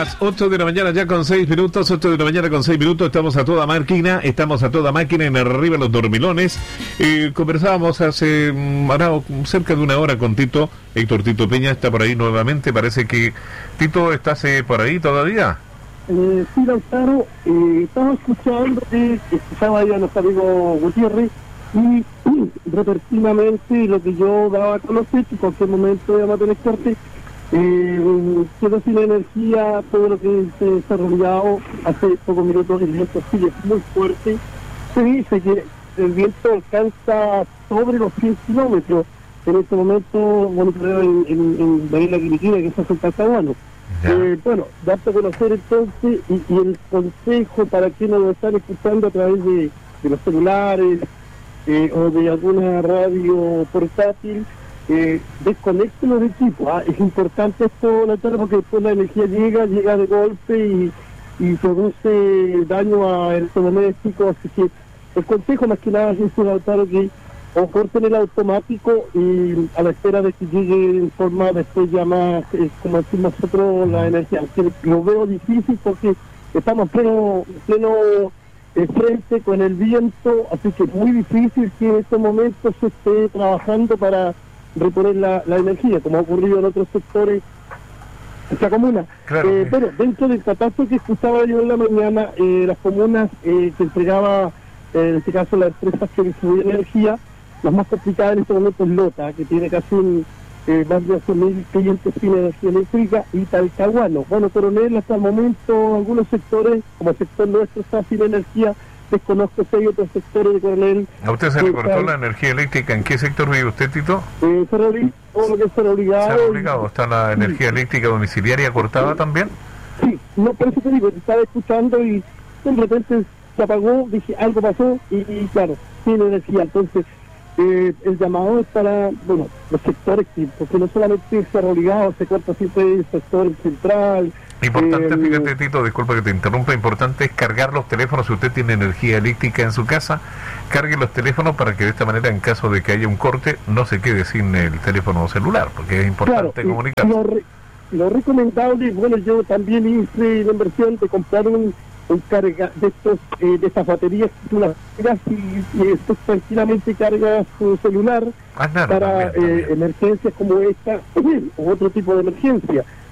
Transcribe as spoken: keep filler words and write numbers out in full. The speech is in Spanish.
Las ocho de la mañana ya con seis minutos, ocho de la mañana con seis minutos, estamos a toda máquina, estamos a toda máquina en Arriba los Dormilones. Eh, conversábamos hace mm, ahora, cerca de una hora con Tito, Héctor Tito Peña está por ahí nuevamente, parece que Tito, ¿estás eh, por ahí todavía? Eh, sí, Lautaro, eh, estaba escuchando que escuchaba ahí a nuestro amigo Gutiérrez y repentinamente lo que yo daba a conocer, que en cualquier momento íbamos a tener corte, eh, quedó sin energía todo lo que se ha desarrollado hace pocos minutos. El viento sigue muy fuerte, se dice que el viento alcanza sobre los cien kilómetros en este momento, monitoreo en, en, en la isla Quiriquina, que es en Talcahuano. Eh, bueno, darte a conocer entonces y, y el consejo para quienes nos están escuchando a través de, de los celulares eh, o de alguna radio portátil, eh, desconecten los equipos. ¿ah? Es importante esto, Lautaro, porque después la energía llega, llega de golpe y, y produce daño a electrodomésticos, así que el consejo más que nada es eso, Lautaro, que o corten el automático y a la espera de que llegue en forma después ya más, eh, como decimos nosotros, la energía. Que lo veo difícil porque estamos pleno, pleno eh, frente con el viento, así que muy difícil que en estos momentos se esté trabajando para reponer la, la energía, como ha ocurrido en otros sectores de esta comuna. Claro, eh, sí. Pero dentro del catastro que escuchaba yo en la mañana, eh, las comunas eh, que entregaba, eh, en este caso las empresas que distribuyen energía, las más complicadas en este momento es Lota, que tiene casi un, eh, más de ocho mil clientes sin energía eléctrica, y Talcahuano. Bueno, Coronel, hasta el momento, algunos sectores, como el sector nuestro, está sin energía. Desconozco si hay otros sectores de Coronel. ¿A usted se que le cortó están, la energía eléctrica? ¿En qué sector vive usted, Tito? Eh, Cerro Obligado, todo lo que es Cerro Obligado. ¿Cerro Obligado? ¿Está la Sí. energía eléctrica domiciliaria cortada también? Sí, no, por eso te digo, te estaba escuchando y de repente se apagó, dije, algo pasó, y, y claro, sin energía. Entonces, Eh, el llamado es para, bueno, los sectores, porque no solamente Cerro Obligado, se corta siempre el sector central. Importante, eh, fíjate, Tito, disculpa que te interrumpa, importante es cargar los teléfonos. Si usted tiene energía eléctrica en su casa, cargue los teléfonos para que de esta manera, en caso de que haya un corte, no se quede sin el teléfono celular, porque es importante claro, comunicar. Lo, re, lo recomendable, bueno, yo también hice la inversión de comprar un un carga de estos eh, de estas baterías que tú las cargas y, y esto tranquilamente cargas su celular Ah, claro, para también, también. Eh, emergencias como esta o otro tipo de emergencia.